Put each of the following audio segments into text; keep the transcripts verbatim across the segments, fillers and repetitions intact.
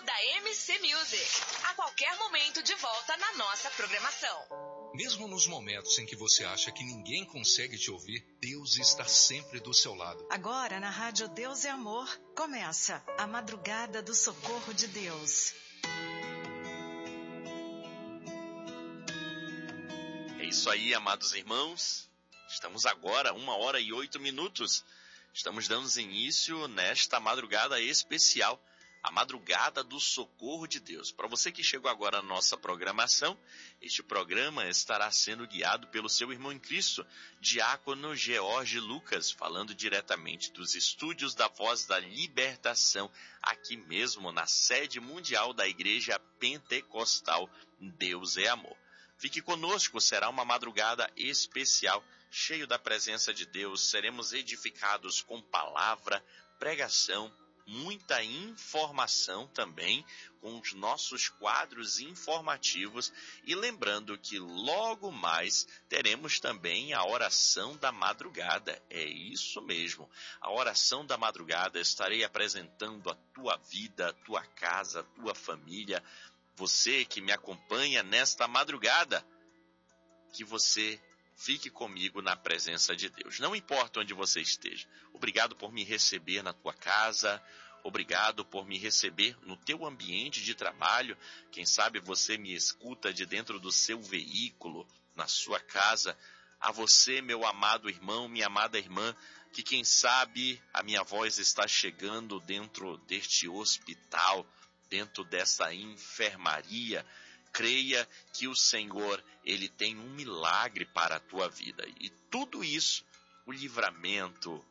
da M C Music. A qualquer momento de volta na nossa programação. Mesmo nos momentos em que você acha que ninguém consegue te ouvir, Deus está sempre do seu lado. Agora, na Rádio Deus é Amor, começa a Madrugada do Socorro de Deus. É isso aí, amados irmãos. Estamos agora, uma hora e oito minutos. Estamos dando início nesta madrugada especial, a Madrugada do Socorro de Deus. Para você que chegou agora à nossa programação, este programa estará sendo guiado pelo seu irmão em Cristo, Diácono George Lucas, falando diretamente dos estúdios da Voz da Libertação, aqui mesmo na sede mundial da Igreja Pentecostal Deus é Amor. Fique conosco, será uma madrugada especial, cheio da presença de Deus. Seremos edificados com palavra, pregação, muita informação também, com os nossos quadros informativos. E lembrando que logo mais teremos também a oração da madrugada. É isso mesmo, a oração da madrugada. Estarei apresentando a tua vida, a tua casa, a tua família. Você que me acompanha nesta madrugada, que você fique comigo na presença de Deus. Não importa onde você esteja. Obrigado por me receber na tua casa. Obrigado por me receber no teu ambiente de trabalho. Quem sabe você me escuta de dentro do seu veículo, na sua casa. A você, meu amado irmão, minha amada irmã, que quem sabe a minha voz está chegando dentro deste hospital, dentro dessa enfermaria. Creia que o Senhor, Ele tem um milagre para a tua vida. E tudo isso, o livramento,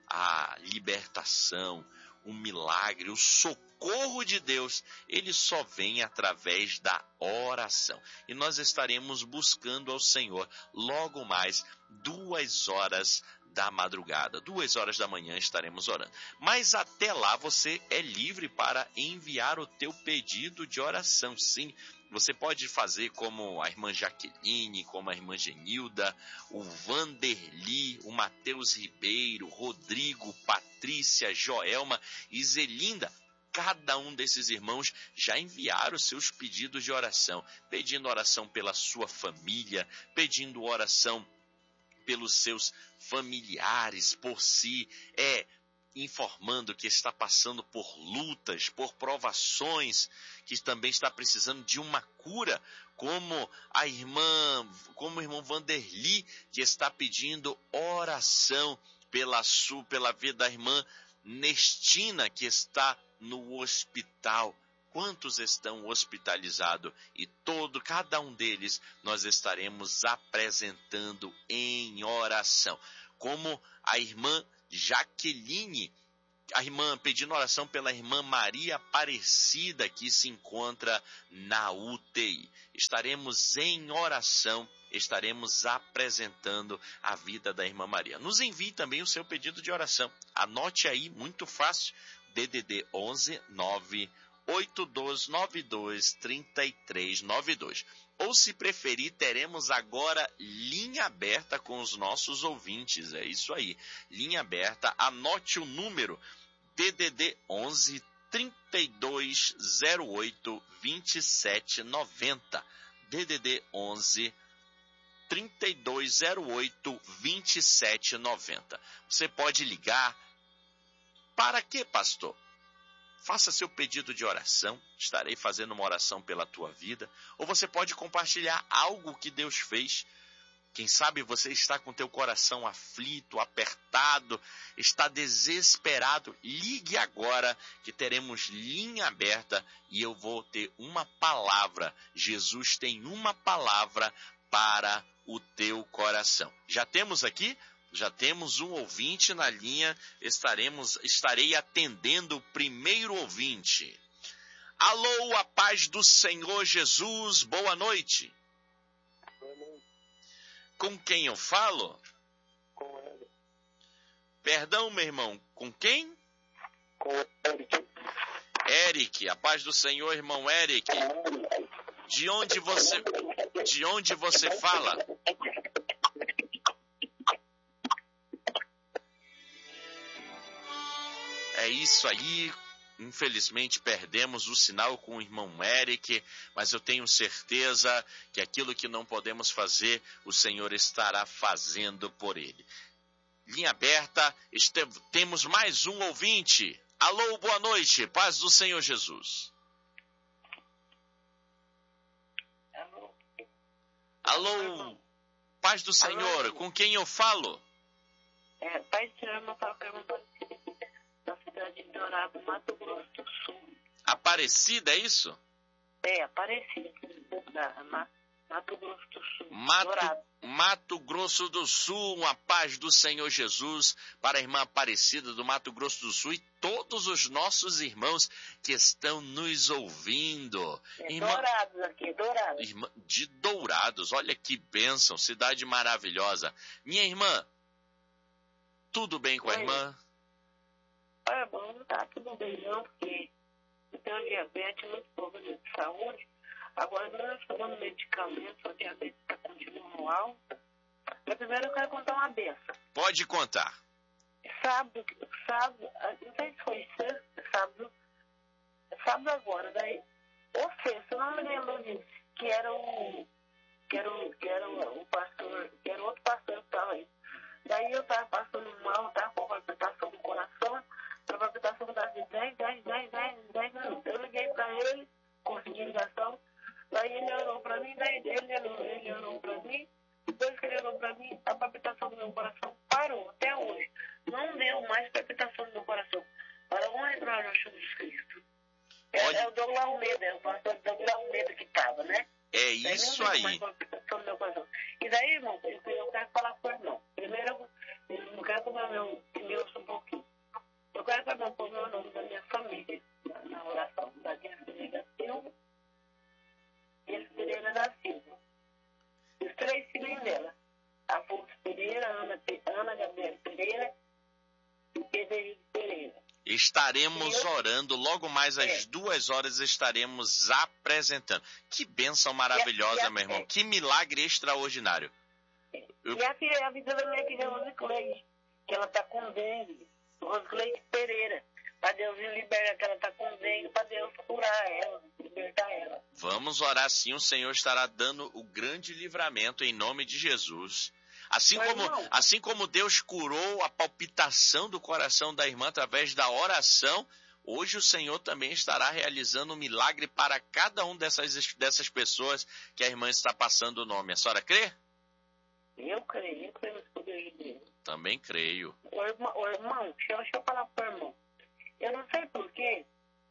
a libertação, o milagre, o socorro de Deus, ele só vem através da oração. E nós estaremos buscando ao Senhor logo mais duas horas da madrugada, duas horas da manhã estaremos orando. Mas até lá você é livre para enviar o teu pedido de oração. Sim, você pode fazer como a irmã Jaqueline, como a irmã Genilda, o Vanderli, o Mateus Ribeiro, Rodrigo, Patrícia, Joelma e Zelinda. Cada um desses irmãos já enviaram os seus pedidos de oração, pedindo oração pela sua família, pedindo oração pelos seus familiares, por si, é informando que está passando por lutas, por provações, que também está precisando de uma cura, como a irmã, como o irmão Vanderli, que está pedindo oração pela sua, pela vida da irmã Nestina, que está no hospital. Quantos estão hospitalizados? E todo, cada um deles, nós estaremos apresentando em oração. Como a irmã Jaqueline, a irmã pedindo oração pela irmã Maria Aparecida, que se encontra na U T I. Estaremos em oração, estaremos apresentando a vida da irmã Maria. Nos envie também o seu pedido de oração. Anote aí, muito fácil, D D D onze nove oito dois nove dois três três nove dois. Ou, se preferir, teremos agora linha aberta com os nossos ouvintes. É isso aí, linha aberta. Anote o número D D D onze trinta e dois zero oito vinte e sete noventa. D D D onze trinta e dois zero oito vinte e sete noventa. Você pode ligar. Para quê, pastor? Faça seu pedido de oração, estarei fazendo uma oração pela tua vida. Ou você pode compartilhar algo que Deus fez. Quem sabe você está com teu coração aflito, apertado, está desesperado. Ligue agora que teremos linha aberta e eu vou ter uma palavra. Jesus tem uma palavra para o teu coração. Já temos aqui? Já temos um ouvinte na linha, estaremos, estarei atendendo o primeiro ouvinte. Alô, a paz do Senhor Jesus, boa noite. Boa noite. Com quem eu falo? Com ele. Perdão, meu irmão, com quem? Com Eric. Eric, a paz do Senhor, irmão Eric. De onde você, de onde você fala? É isso aí, infelizmente perdemos o sinal com o irmão Eric, mas eu tenho certeza que aquilo que não podemos fazer, o Senhor estará fazendo por ele. Linha aberta, este, temos mais um ouvinte. Alô, boa noite, paz do Senhor Jesus. Alô? Alô, paz do Senhor, Alô? com quem eu falo? É, pai do Senhor, não fala perguntando da cidade de Dourado, Mato Grosso do Sul. Aparecida, é isso? É, Aparecida, da Ma- Mato Grosso do Sul. Mato, Dourado. Mato Grosso do Sul, uma paz do Senhor Jesus para a irmã Aparecida do Mato Grosso do Sul e todos os nossos irmãos que estão nos ouvindo. É Irmã, Dourados aqui, Dourados. irmã de Dourados, olha que bênção, cidade maravilhosa. Minha irmã, tudo bem com a Oi. irmã? Olha, bom, não tá tudo bem não, porque eu tenho diabetes, muito problema de saúde. Agora nós estamos tomando medicamentos, o diabetes está continuando alto. Mas primeiro eu quero contar uma benção. Pode contar. Sábado, sábado, não sei se foi sexta, sábado, sábado agora, daí, ou sexta, eu não me lembro disso, que era o, que era o, que era o, o pastor, que era outro pastor que estava aí. Daí eu estava passando mal, estava com palpitação do coração, a palpitação das dez, dez, dez, dez, dez minutos. Eu liguei para ele, consegui ligação, daí ele orou para mim, daí ele orou, ele orou para mim, depois que ele orou para mim, a palpitação do meu coração parou até hoje. Não deu mais palpitação no meu coração. Para um entrar no Jesus Cristo. É, Olha- é o Douglas Almeida, é o pastor Douglas Almeida que estava, né? É Daí não isso deu aí. mais palpitação no meu coração. E daí, irmão, eu, eu quero falar com o irmão. Primeiro, eu não quero cobrar meu meu um pouquinho. Eu quero cobrar o meu nome da minha família, na, na oração da Dias Pereira da Silva, Dias Pereira da Silva. Os três filhos dela. Afonso Pereira, Ana, Pe- Ana Gabriela Pereira e Pedro Henrique Pereira. Estaremos Eu- orando, logo mais às É. duas horas estaremos apresentando. Que bênção maravilhosa, E a- e a- meu irmão. é. Que milagre extraordinário. Eu- E a, filha, a vida da minha filha Rosicleide, que ela está com dengue. Rosicleide Pereira. Para Deus liberar, que ela está com dengue, para Deus curar ela, libertar ela. Vamos orar sim, o Senhor estará dando o grande livramento em nome de Jesus. Assim Mas como, não. assim como Deus curou a palpitação do coração da irmã através da oração, hoje o Senhor também estará realizando um milagre para cada um dessas, dessas pessoas que a irmã está passando o nome. A senhora crê? Eu creio, eu creio no poder de Deus. Também creio. Ô irmão, ô, irmão deixa, eu- deixa eu falar pro irmão. Eu não sei porquê,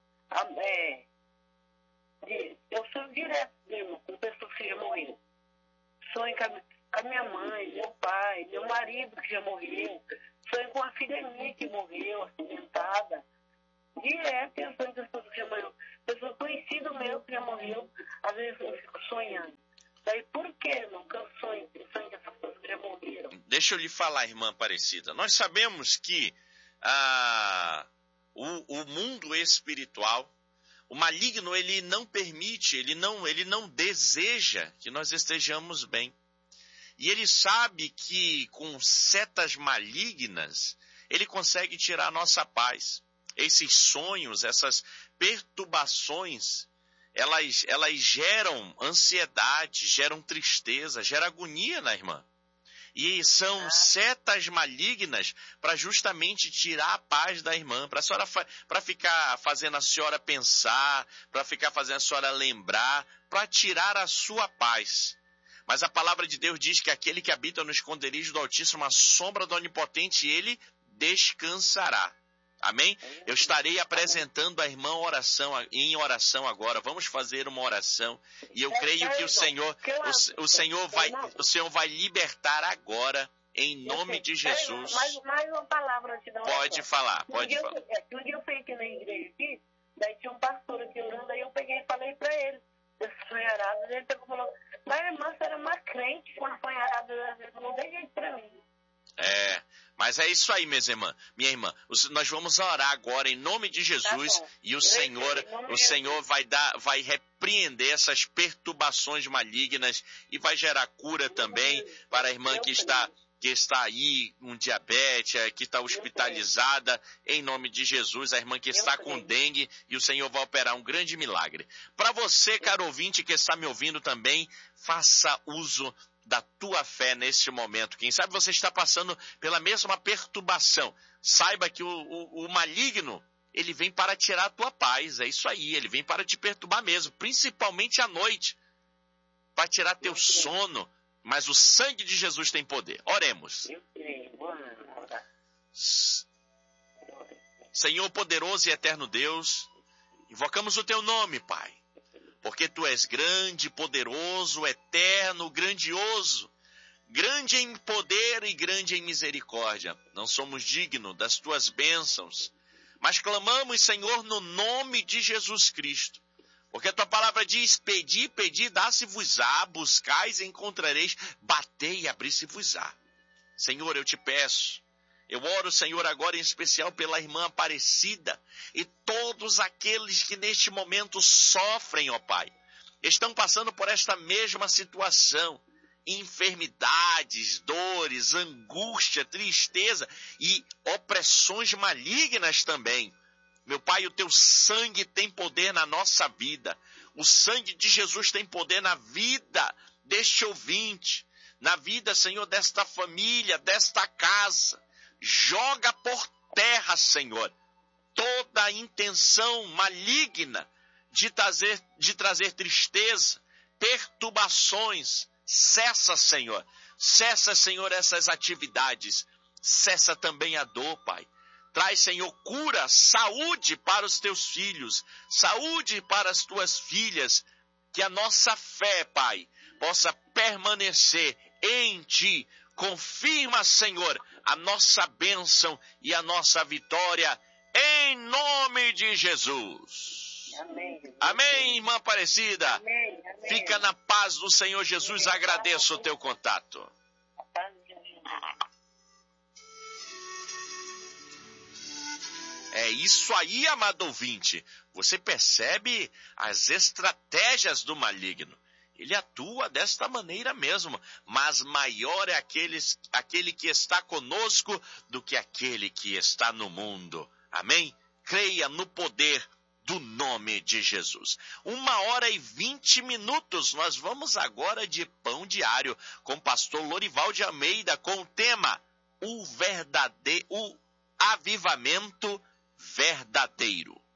é, de- eu sonho direto, meu irmão, com pessoas que já morreram. Sonho com a, com a minha mãe, meu pai, meu marido que já morreu. Sonho com a filha minha que morreu, acidentada. Direto eu sonho com pessoas que já morreram. Pessoas conhecidas meu que já morreu, às vezes eu fico sonhando. Daí por que, irmão, que eu sonho, eu sonho com essas pessoas que já morreram? Deixa eu lhe falar, irmã Aparecida. Nós sabemos que ah, o, o mundo espiritual, o maligno, ele não permite, ele não, ele não deseja que nós estejamos bem. E ele sabe que com setas malignas, ele consegue tirar a nossa paz. Esses sonhos, essas perturbações, elas, elas geram ansiedade, geram tristeza, geram agonia na irmã. E são Ah. setas malignas para justamente tirar a paz da irmã, para a senhora para ficar fazendo a senhora pensar, para ficar fazendo a senhora lembrar, para tirar a sua paz. Mas a palavra de Deus diz que aquele que habita no esconderijo do Altíssimo, a sombra do Onipotente, ele descansará. Amém? Eu estarei apresentando a irmã oração, em oração agora. Vamos fazer uma oração. E eu creio que o Senhor, o, o Senhor vai, o Senhor vai libertar agora, em nome de Jesus. Mais, mais uma palavra antes da oração. Pode falar, Um pode dia, falar. eu, é, um dia eu fui aqui na igreja aqui, daí tinha um pastor aqui orando, aí eu peguei e falei pra ele, desse sonharado, ele pegou e falou, mas irmã, você era uma crente quando sonharado, ele falou, dê jeito pra mim. É, mas é isso aí, minha irmã. Minha irmã, os- nós vamos orar agora em nome de Jesus, Tá bom. e o Eu Senhor, entendi, em nome o de Senhor Jesus. vai dar, vai repreender essas perturbações malignas e vai gerar cura também para a irmã Eu que creio. está que está aí com diabetes, que está hospitalizada, em nome de Jesus, a irmã que está com dengue, e o Senhor vai operar um grande milagre. Para você, caro ouvinte, que está me ouvindo também, faça uso da tua fé neste momento. Quem sabe você está passando pela mesma perturbação. Saiba que o, o, o maligno, ele vem para tirar a tua paz, é isso aí, ele vem para te perturbar mesmo, principalmente à noite, para tirar teu sono, mas o sangue de Jesus tem poder. Oremos. Senhor poderoso e eterno Deus, invocamos o teu nome, Pai, porque tu és grande, poderoso, eterno, grandioso, grande em poder e grande em misericórdia. Não somos dignos das tuas bênçãos, mas clamamos, Senhor, no nome de Jesus Cristo. Porque a tua palavra diz, pedi, pedi, dá-se-vos-á, buscais e encontrareis, batei e abri-se-vos-á. Senhor, eu te peço, eu oro, Senhor, agora em especial pela irmã Aparecida e todos aqueles que neste momento sofrem, ó Pai, estão passando por esta mesma situação, enfermidades, dores, angústia, tristeza e opressões malignas também. Meu Pai, o teu sangue tem poder na nossa vida. O sangue de Jesus tem poder na vida deste ouvinte, na vida, Senhor, desta família, desta casa. Joga por terra, Senhor, toda a intenção maligna de trazer, de trazer tristeza, perturbações. Cessa, Senhor. Cessa, Senhor, essas atividades. Cessa também a dor, Pai. Traz, Senhor, cura, saúde para os teus filhos, saúde para as tuas filhas, que a nossa fé, Pai, possa permanecer em Ti. Confirma, Senhor, a nossa bênção e a nossa vitória, em nome de Jesus. Amém. Amém, irmã Aparecida. Amém. Amém. Fica na paz do Senhor Jesus. Agradeço o teu contato. A paz de Jesus. É isso aí, amado ouvinte. Você percebe as estratégias do maligno. Ele atua desta maneira mesmo, mas maior é aqueles, aquele que está conosco do que aquele que está no mundo. Amém? Creia no poder do nome de Jesus. Uma hora e vinte minutos, nós vamos agora de Pão Diário com o pastor Lorival de Almeida com o tema O verdadeiro, o avivamento verdadeiro.